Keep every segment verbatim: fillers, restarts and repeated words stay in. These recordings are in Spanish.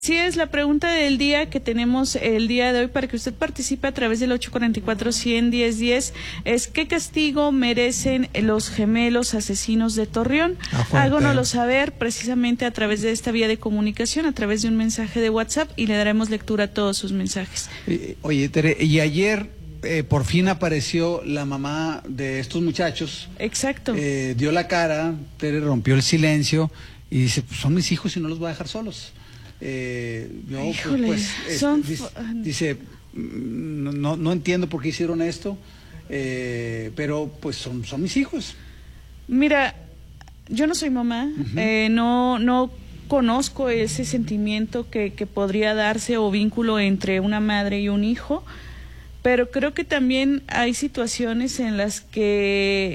Sí, es la pregunta del día que tenemos el día de hoy para que usted participe a través del ocho cuatro cuatro, cien, diez, diez. Es ¿qué castigo merecen los gemelos asesinos de Torreón? Ah, Háganoslo saber precisamente a través de esta vía de comunicación, a través de un mensaje de WhatsApp, y le daremos lectura a todos sus mensajes. Oye, Tere, y ayer eh, por fin apareció la mamá de estos muchachos. Exacto. Eh, dio la cara, Tere rompió el silencio y dice, pues son mis hijos y no los voy a dejar solos. Eh, yo, Híjole, pues, pues son... este, dice, dice no, no entiendo por qué hicieron esto, eh, pero pues son, son mis hijos. Mira, yo no soy mamá, uh-huh. eh, no, no conozco ese sentimiento que, que podría darse o vínculo entre una madre y un hijo, pero creo que también hay situaciones en las que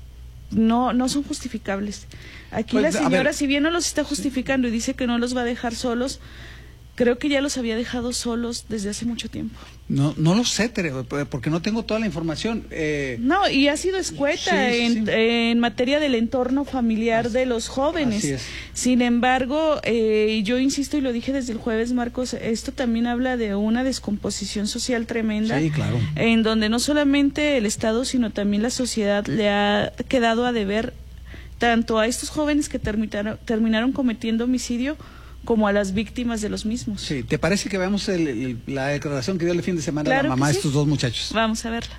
no, no son justificables. Aquí pues, la señora, si bien no los está justificando y dice que no los va a dejar solos, creo que ya los había dejado solos desde hace mucho tiempo. No, no lo sé, Tere, porque no tengo toda la información. Eh... No, y ha sido escueta sí, en, sí. en materia del entorno familiar así, de los jóvenes. Así es. Sin embargo, eh, yo insisto y lo dije desde el jueves, Marcos, esto también habla de una descomposición social tremenda. Sí, claro. En donde no solamente el Estado, sino también la sociedad le ha quedado a deber tanto a estos jóvenes que terminaron, terminaron cometiendo homicidio como a las víctimas de los mismos. Sí, ¿te parece que veamos el, el, la declaración que dio el fin de semana claro la mamá sí. de estos dos muchachos? Vamos a verla.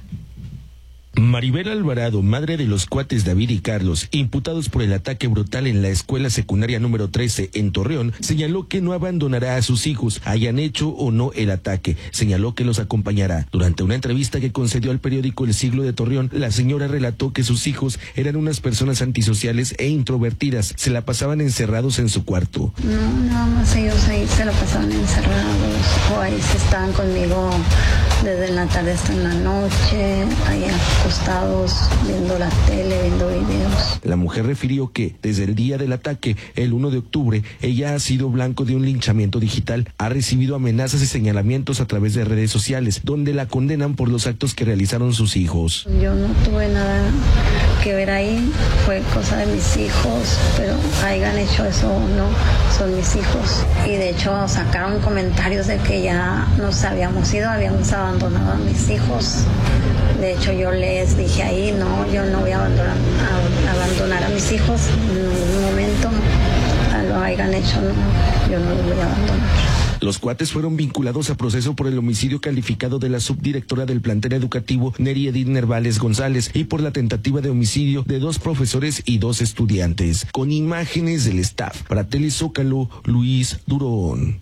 Maribel Alvarado, madre de los cuates David y Carlos, imputados por el ataque brutal en la escuela secundaria número trece en Torreón, señaló que no abandonará a sus hijos, hayan hecho o no el ataque. Señaló que los acompañará. Durante una entrevista que concedió al periódico El Siglo de Torreón, la señora relató que sus hijos eran unas personas antisociales e introvertidas. Se la pasaban encerrados en su cuarto. No, nada más ellos ahí se la pasaban encerrados, o ahí se estaban conmigo desde la tarde hasta en la noche, allá acostados, viendo la tele, viendo videos. La mujer refirió que desde el día del ataque, el uno de octubre, ella ha sido blanco de un linchamiento digital. Ha recibido amenazas y señalamientos a través de redes sociales, donde la condenan por los actos que realizaron sus hijos. Yo no tuve nada que ver ahí, fue cosa de mis hijos, pero hayan hecho eso o no, son mis hijos. Y de hecho sacaron comentarios de que ya nos habíamos ido, habíamos abandonado a mis hijos. De hecho yo les dije ahí, no, yo no voy a abandonar a, abandonar a mis hijos en ningún momento, a lo hayan hecho, no, yo no los voy a abandonar. Los cuates fueron vinculados a proceso por el homicidio calificado de la subdirectora del plantel educativo Neri Edith Nervales González y por la tentativa de homicidio de dos profesores y dos estudiantes. Con imágenes del staff, para Telezócalo, Luis Durón.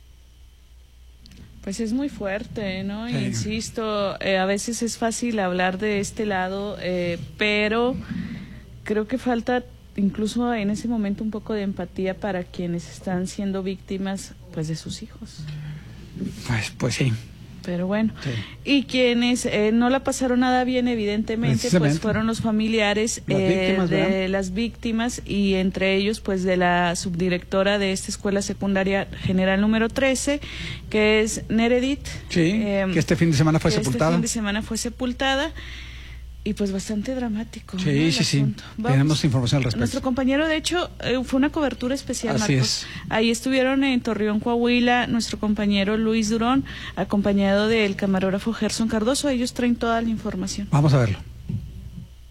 Pues es muy fuerte, ¿no? Sí. Insisto, eh, a veces es fácil hablar de este lado, eh, pero creo que falta incluso en ese momento un poco de empatía para quienes están siendo víctimas, pues, de sus hijos. Pues, pues sí. Pero bueno, sí. Y quienes eh, no la pasaron nada bien, evidentemente, pues fueron los familiares las eh, víctimas, de ¿verdad? las víctimas, y entre ellos, pues, de la subdirectora de esta escuela secundaria general número trece, que es Neredit. Sí, eh, que este fin de semana fue que sepultada. Este fin de semana fue sepultada. Y pues bastante dramático. Sí, ¿no? sí, sí. Tenemos información al respecto. Nuestro compañero, de hecho, eh, fue una cobertura especial, Así Marcos. es. Ahí estuvieron en Torreón, Coahuila, nuestro compañero Luis Durón, acompañado del camarógrafo Gerson Cardoso. Ellos traen toda la información. Vamos a verlo.